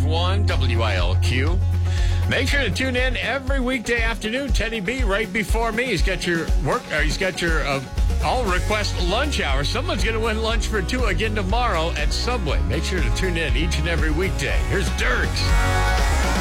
106.1 WILQ. Make sure to tune in every weekday afternoon. Teddy B right before me. He's got your all request lunch hour. Someone's going to win lunch for two again tomorrow at Subway. Make sure to tune in each and every weekday. Here's Dirks.